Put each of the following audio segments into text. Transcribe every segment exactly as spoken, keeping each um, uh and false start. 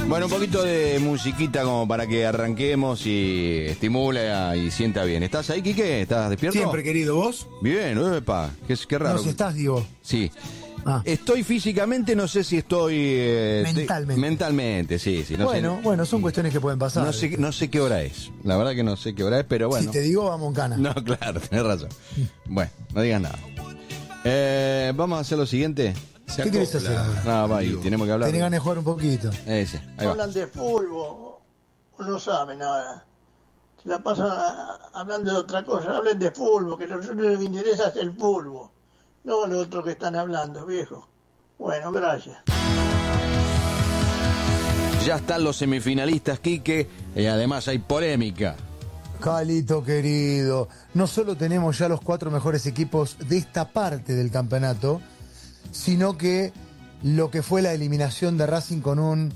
Bueno, un poquito de musiquita como para que arranquemos y estimule y sienta bien. ¿Estás ahí, Quique? ¿Estás despierto? Siempre, querido. ¿Vos? Bien, epa, qué, qué raro. No, si estás, digo. Sí. Ah. Estoy físicamente, no sé si estoy... Eh, mentalmente. Estoy, mentalmente, sí. sí no bueno, sé, bueno, son cuestiones que pueden pasar. No sé, no sé qué hora es. La verdad que no sé qué hora es, pero bueno. Si te digo, vamos en cana. No, claro, tenés razón. Bueno, no digas nada. Eh, vamos a hacer lo siguiente. Se ¿Qué querés hacer? No, va, y tenemos que hablar. Tenés ganas de jugar un poquito. Ese, ahí va. Hablan de fútbol, no saben nada. Se la pasan hablando de otra cosa. Hablen de fútbol, que a nosotros nos interesa es el fútbol. No lo otro que están hablando, viejo. Bueno, gracias. Ya están los semifinalistas, Quique, y además hay polémica. Calito querido, no solo tenemos ya los cuatro mejores equipos de esta parte del campeonato, sino que lo que fue la eliminación de Racing con un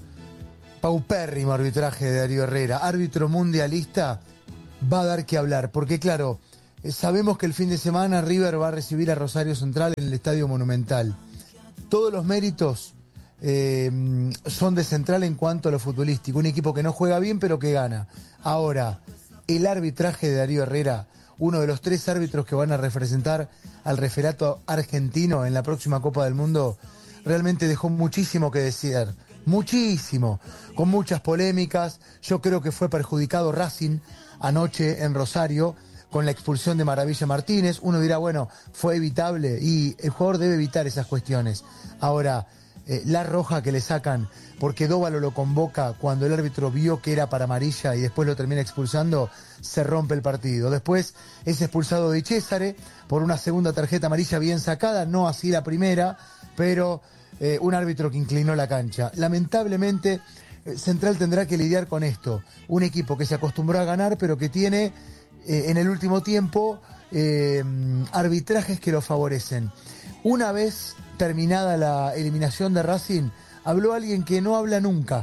paupérrimo arbitraje de Darío Herrera, árbitro mundialista, va a dar que hablar, porque claro, sabemos que el fin de semana River va a recibir a Rosario Central en el Estadio Monumental. Todos los méritos eh, son de Central en cuanto a lo futbolístico, un equipo que no juega bien pero que gana. Ahora, el arbitraje de Darío Herrera, uno de los tres árbitros que van a representar al referato argentino en la próxima Copa del Mundo, realmente dejó muchísimo que decir, muchísimo, con muchas polémicas. Yo creo que fue perjudicado Racing anoche en Rosario con la expulsión de Maravilla Martínez. Uno dirá, bueno, fue evitable y el jugador debe evitar esas cuestiones. Ahora, eh, la roja que le sacan porque Dóvalo lo convoca cuando el árbitro vio que era para amarilla y después lo termina expulsando, se rompe el partido. Después es expulsado Di Cesare por una segunda tarjeta amarilla bien sacada, no así la primera, pero eh, un árbitro que inclinó la cancha. Lamentablemente, eh, Central tendrá que lidiar con esto. Un equipo que se acostumbró a ganar, pero que tiene eh, en el último tiempo eh, arbitrajes que lo favorecen. Una vez terminada la eliminación de Racing, habló alguien que no habla nunca,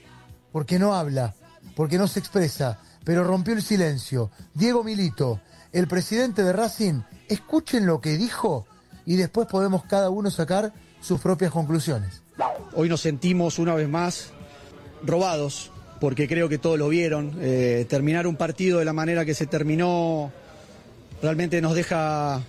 porque no habla, porque no se expresa, pero rompió el silencio. Diego Milito, el presidente de Racing, escuchen lo que dijo y después podemos cada uno sacar sus propias conclusiones. Hoy nos sentimos una vez más robados, porque creo que todos lo vieron. Eh, terminar un partido de la manera que se terminó realmente nos deja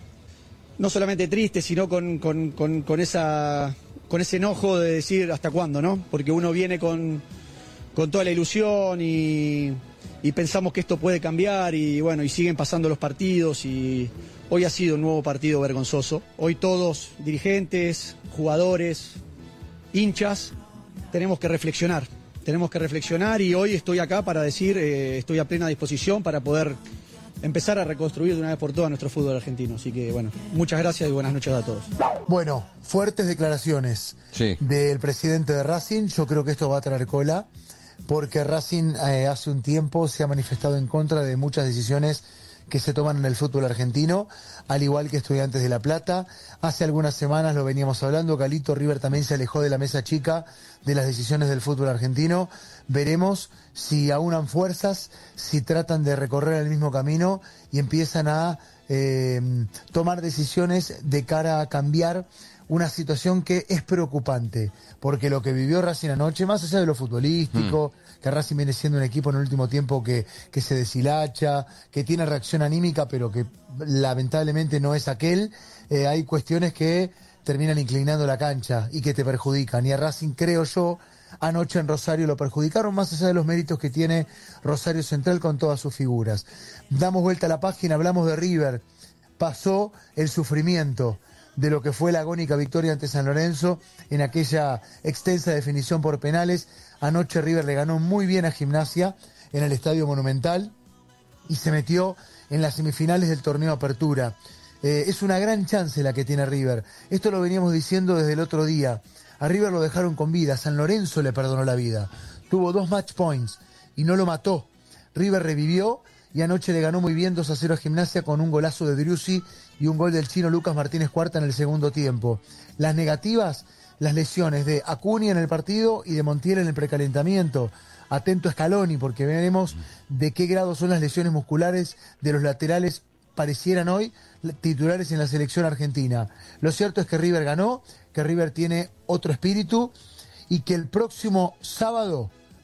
no solamente tristes, sino con, con, con, con esa... con ese enojo de decir hasta cuándo, ¿no? Porque uno viene con, con toda la ilusión y, y pensamos que esto puede cambiar y bueno, y siguen pasando los partidos y hoy ha sido un nuevo partido vergonzoso. Hoy todos, dirigentes, jugadores, hinchas, tenemos que reflexionar. Tenemos que reflexionar y hoy estoy acá para decir, eh, estoy a plena disposición para poder empezar a reconstruir de una vez por todas nuestro fútbol argentino. Así que, bueno, muchas gracias y buenas noches a todos. Bueno, fuertes declaraciones sí. del presidente de Racing. Yo creo que esto va a traer cola, porque Racing eh, hace un tiempo se ha manifestado en contra de muchas decisiones que se toman en el fútbol argentino, al igual que Estudiantes de La Plata. Hace algunas semanas lo veníamos hablando, Galito, River también se alejó de la mesa chica de las decisiones del fútbol argentino. Veremos si aunan fuerzas, si tratan de recorrer el mismo camino y empiezan a eh, tomar decisiones de cara a cambiar una situación que es preocupante, porque lo que vivió Racing anoche, más allá de lo futbolístico, mm. que Racing viene siendo un equipo en el último tiempo que, que se deshilacha, que tiene reacción anímica, pero que lamentablemente no es aquel, eh, hay cuestiones que terminan inclinando la cancha y que te perjudican, y a Racing, creo yo, anoche en Rosario lo perjudicaron, más allá de los méritos que tiene Rosario Central con todas sus figuras. Damos vuelta a la página, hablamos de River, pasó el sufrimiento de lo que fue la agónica victoria ante San Lorenzo en aquella extensa definición por penales. Anoche River le ganó muy bien a Gimnasia en el Estadio Monumental y se metió en las semifinales del torneo Apertura. Eh, es una gran chance la que tiene River. Esto lo veníamos diciendo desde el otro día. A River lo dejaron con vida, San Lorenzo le perdonó la vida. Tuvo dos match points y no lo mató. River revivió y anoche le ganó muy bien dos a cero a Gimnasia con un golazo de Driussi y un gol del chino Lucas Martínez Cuarta en el segundo tiempo. Las negativas, las lesiones de Acuña en el partido y de Montiel en el precalentamiento. Atento a Scaloni, porque veremos de qué grado son las lesiones musculares de los laterales, parecieran hoy titulares en la selección argentina. Lo cierto es que River ganó, que River tiene otro espíritu y que el próximo sábado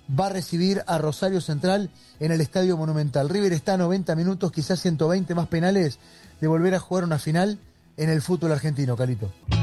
va a recibir a Rosario Central en el Estadio Monumental. River está a noventa minutos, quizás ciento veinte más penales de volver a jugar una final en el fútbol argentino, Calito.